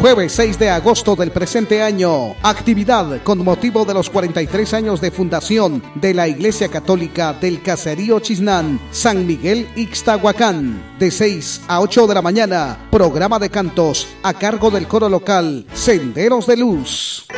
Jueves 6 de agosto del presente año. Actividad con motivo de los 43 años de fundación de la Iglesia Católica del Caserío Chiznán, San Miguel Ixtahuacán. De 6 a 8 de la mañana. Programa de cantos a cargo del coro local Senderos de Luz.